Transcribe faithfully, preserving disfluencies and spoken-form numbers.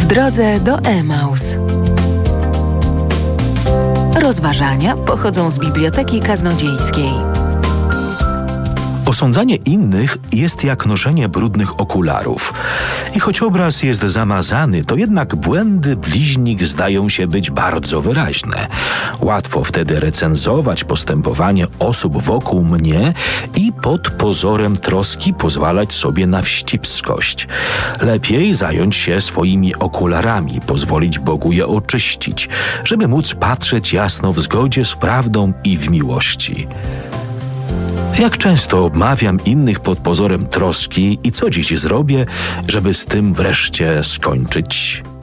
drodze do Emaus. Rozważania pochodzą z Biblioteki Kaznodziejskiej. Osądzanie innych jest jak noszenie brudnych okularów. I choć obraz jest zamazany, to jednak błędy bliźnich zdają się być bardzo wyraźne. Łatwo wtedy recenzować postępowanie osób wokół mnie i pod pozorem troski pozwalać sobie na wścibskość. Lepiej zająć się swoimi okularami, pozwolić Bogu je oczyścić, żeby móc patrzeć jasno w zgodzie z prawdą i w miłości. Jak często obmawiam innych pod pozorem troski i co dziś zrobię, żeby z tym wreszcie skończyć?